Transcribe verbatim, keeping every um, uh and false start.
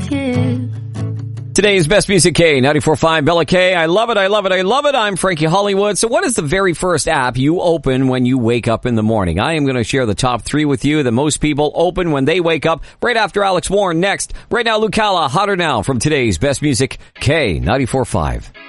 kid. Today's Best Music K, ninety-four point five Bella K. I love it, I love it, I love it. I'm Frankie Hollywood. So what is the very first app you open when you wake up in the morning? I am going to share the top three with you that most people open when they wake up right after Alex Warren next. Right now, Lucala, Hotter Now from today's Best Music K, ninety-four point five.